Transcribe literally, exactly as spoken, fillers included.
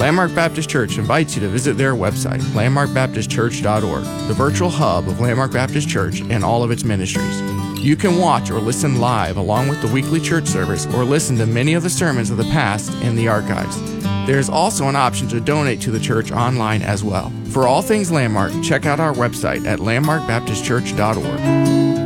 Landmark Baptist Church invites you to visit their website, landmark baptist church dot org, the virtual hub of Landmark Baptist Church and all of its ministries. You can watch or listen live along with the weekly church service or listen to many of the sermons of the past in the archives. There is also an option to donate to the church online as well. For all things Landmark, check out our website at landmark baptist church dot org.